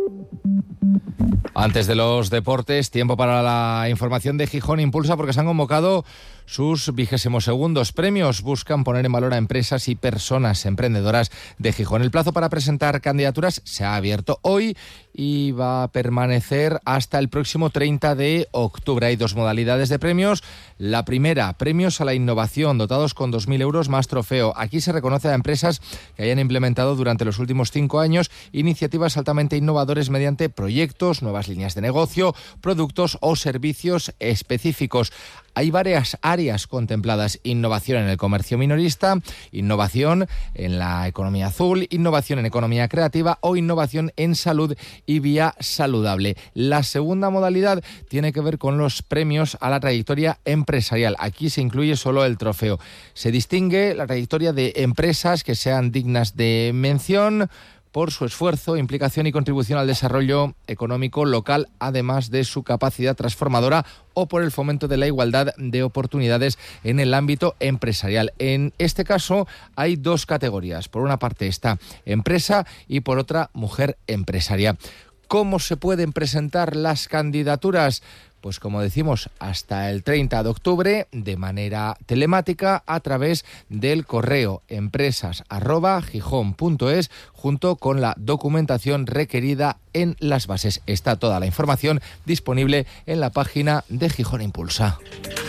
Antes de los deportes, tiempo para la información de Gijón Impulsa, porque se han convocado sus 22º premios. Buscan poner en valor a empresas y personas emprendedoras de Gijón. El plazo para presentar candidaturas se ha abierto hoy y va a permanecer hasta el próximo 30 de octubre. Hay dos modalidades de premios. La primera, premios a la innovación, dotados con 2.000 euros más trofeo. Aquí se reconoce a empresas que hayan implementado durante los últimos 5 años iniciativas altamente innovadoras mediante proyectos, nuevas líneas de negocio, productos o servicios específicos. Hay varias áreas contempladas: innovación en el comercio minorista, innovación en la economía azul, innovación en economía creativa o innovación en salud y vía saludable. La segunda modalidad tiene que ver con los premios a la trayectoria empresarial. Aquí se incluye solo el trofeo. Se distingue la trayectoria de empresas que sean dignas de mención por su esfuerzo, implicación y contribución al desarrollo económico local, además de su capacidad transformadora, o por el fomento de la igualdad de oportunidades en el ámbito empresarial. En este caso hay dos categorías. Por una parte está empresa y por otra mujer empresaria. ¿Cómo se pueden presentar las candidaturas? Pues como decimos, hasta el 30 de octubre de manera telemática a través del correo empresas@gijón.es, junto con la documentación requerida en las bases. Está toda la información disponible en la página de Gijón Impulsa.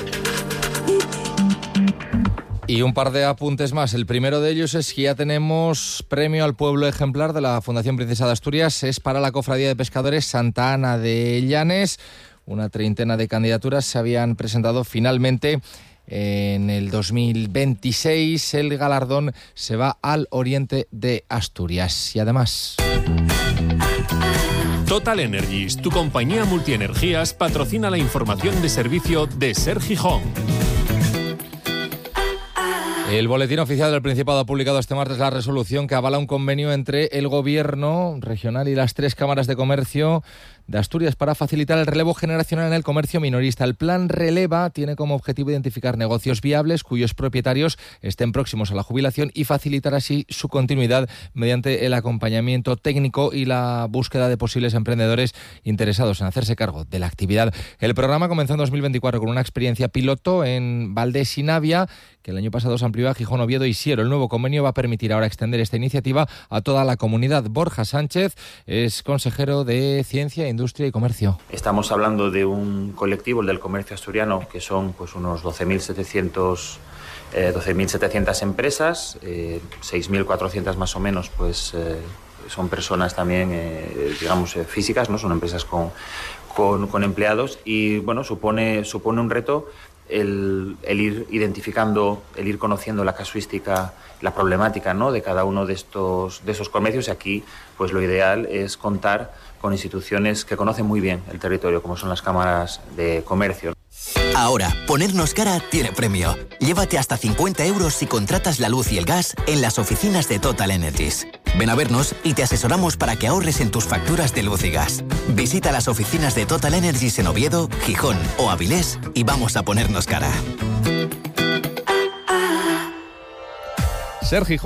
Y un par de apuntes más. El primero de ellos es que ya tenemos premio al pueblo ejemplar de la Fundación Princesa de Asturias. Es para la Cofradía de Pescadores Santa Ana de Llanes. Una treintena de candidaturas se habían presentado. Finalmente, en el 2026, el galardón se va al oriente de Asturias. Y además, Total Energies, tu compañía multienergías, patrocina la información de servicio de Ser Gijón. El Boletín Oficial del Principado ha publicado este martes la resolución que avala un convenio entre el Gobierno regional y las 3 cámaras de comercio de Asturias para facilitar el relevo generacional en el comercio minorista. El plan Releva tiene como objetivo identificar negocios viables cuyos propietarios estén próximos a la jubilación y facilitar así su continuidad mediante el acompañamiento técnico y la búsqueda de posibles emprendedores interesados en hacerse cargo de la actividad. El programa comenzó en 2024 con una experiencia piloto en Valdés y Navia, que el año pasado se amplió a Gijón, Oviedo y Siero. El nuevo convenio va a permitir ahora extender esta iniciativa a toda la comunidad. Borja Sánchez es consejero de Ciencia, Industria y Comercio. Estamos hablando de un colectivo, el del comercio asturiano, que son pues unos 12.700 empresas, 6.400 más o menos, pues son personas también, físicas, ¿no? Son empresas con empleados y bueno, supone un reto el ir identificando, el ir conociendo la casuística, la problemática, ¿no?, de cada uno de esos comercios. Y aquí, pues lo ideal es contar con instituciones que conocen muy bien el territorio, como son las cámaras de comercio. Ahora, ponernos cara tiene premio. Llévate hasta 50 euros si contratas la luz y el gas en las oficinas de Total Energies. Ven a vernos y te asesoramos para que ahorres en tus facturas de luz y gas. Visita las oficinas de Total Energies en Oviedo, Gijón o Avilés y vamos a ponernos cara. Ser Gijón.